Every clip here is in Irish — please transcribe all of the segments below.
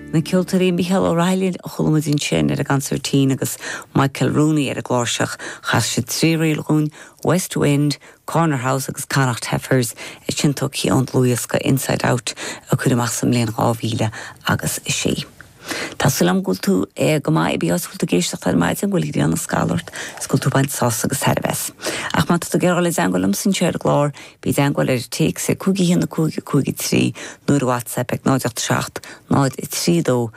Na ceoltarí Michael O'Reilly a chulmadín sin ar a gancertín agus Michael Rooney ar a glórseach chas si trí réalgún, West Wind, Corner House agus Connacht Heifers i sin Cian Lewis go Inside Out a chuir amach sam léon 2000 agus sé. Tásúil am gúil tú go maith bí oscúil tú géisteach ar maid an gúil an scalart sgúil tú baint sás agus herbes. Ach má tú geáil is angol am sin seir glór bí angol ar teig sé cúgi hína cúgi trí nuair WhatsApp ag 987 932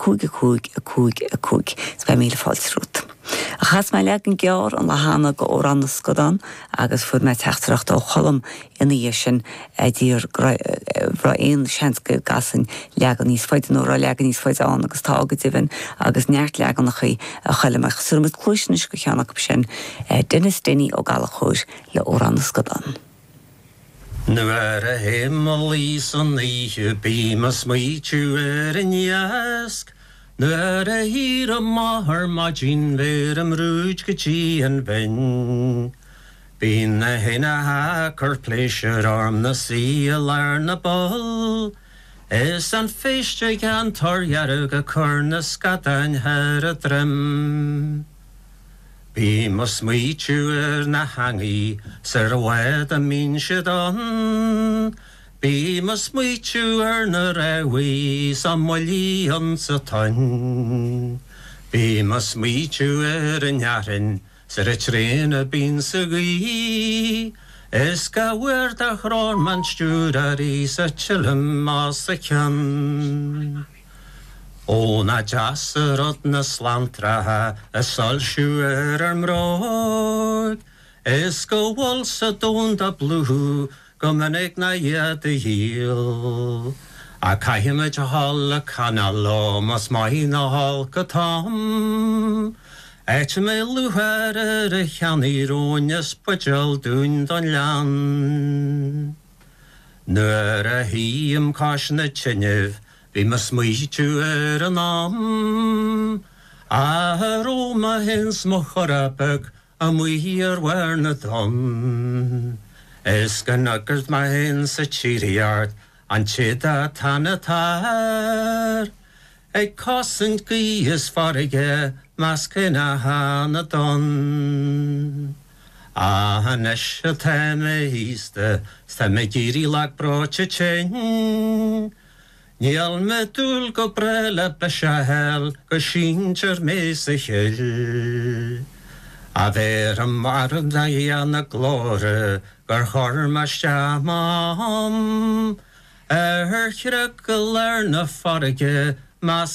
cúgi. Spe míle fáilsrút. A chas mai leag an gear an lehanana go órannas godan agus fud mai teachtarach ó cholam ina dhéisin dír bra éon seanske gasan leagan níos foiid nó ra leagan níos foiid an agus tágad ivan agus neart leagan nach chu a cholamach surmid clúisnis go cheannach sin Dennis Denny ó galachóis le órannas godan. Nu a himmelís an níhe bímas muitiú in jask. Nu a hír a mahar majin ver am rúj gotí an ben. Bín na hinna hakar pléisiir arm na sí a lár na bol. Is an féiste gan tarjarug a curna scadain her a drim. Bímas muitiú na hangi ser a wed a mín siad Bímas muitiú na rawi sa molí an sa tain. Bímas muitiú in jarin ser a tréin a bín sa gí. Is ga werd a chrón man stúrarí sa chilum mas a cian. O na jasarot na slantraha a solsúr am róg. Is go walsa dónda blú go manig na iad a híl. A caiimiid a hall a canalo mas mai na hall go tam. Eit me luhar a cheanní rónias pajal dún don lean. Nuair a híam cásna tinnev Bímas muitiú an am. A Róma hins mo chorapag a muí warna don. Is gan agart ma hins a tíriart an tida tanna tar. Eg cosint gí is farige mas cynna hana don. A hanes a teme híste stemme gíri lag broche chen. Níl me dúl go brele besahel go síntir mes a chill. A ver am marm da na glóre gur chorma stiamam. Chire go lerne farige mas